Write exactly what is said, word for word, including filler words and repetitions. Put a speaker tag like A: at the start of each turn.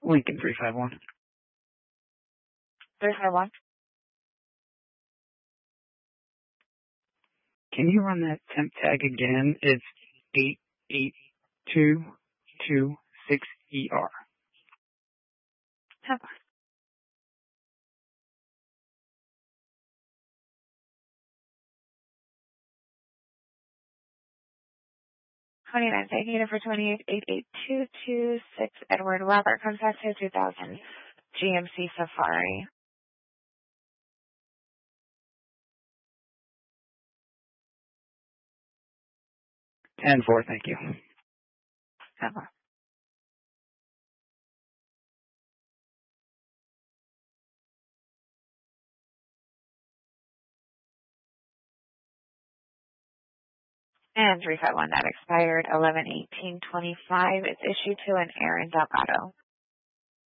A: Lincoln three five one.
B: three five one.
A: Can you run that temp tag again? It's eight eight two two six E R.
B: Temp. twenty-nine needed for twenty-eight eight eight two two six Edward Robert Confessor two thousand G M C Safari.
A: ten four, thank you.
B: Okay. And three five one, that expired eleven eighteen twenty-five. It's issued to an Aaron Delgado.